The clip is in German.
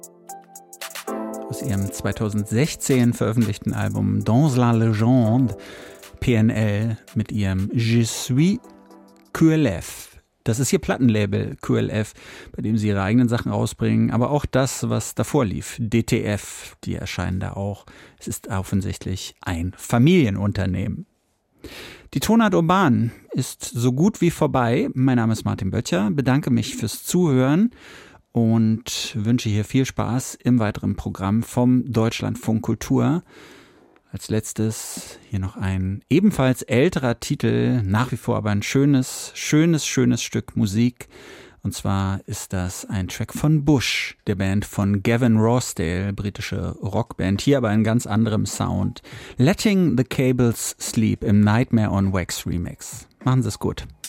Aus ihrem 2016 veröffentlichten Album Dans la Légende, PNL, mit ihrem Je suis QLF. Das ist ihr Plattenlabel QLF, bei dem sie ihre eigenen Sachen rausbringen, aber auch das, was davor lief, DTF, die erscheinen da auch. Es ist offensichtlich ein Familienunternehmen. Die Tonart Urban ist so gut wie vorbei. Mein Name ist Martin Böttcher, bedanke mich fürs Zuhören und wünsche hier viel Spaß im weiteren Programm vom Deutschlandfunk Kultur. Als letztes hier noch ein ebenfalls älterer Titel, nach wie vor aber ein schönes Stück Musik. Und zwar ist das ein Track von Bush, der Band von Gavin Rossdale, britische Rockband, hier aber in ganz anderem Sound. Letting the Cables Sleep im Nightmare on Wax Remix. Machen Sie es gut.